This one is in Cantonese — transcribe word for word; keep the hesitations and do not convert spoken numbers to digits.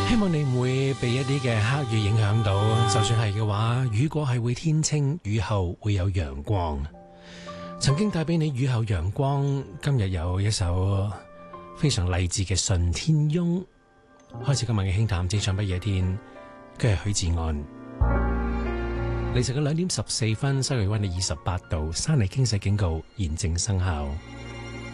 希望你唔會被一啲嘅黑雨影響到，就算係嘅話，雨過係會天晴，雨後會有陽光。曾經帶俾你雨後陽光，今日有一首非常勵志嘅《順天翁》。開始今日嘅輕談，只唱不夜天，佢係許志安。凌晨嘅兩點十四分，西域溫度二十八度，山泥傾瀉警告現正生效。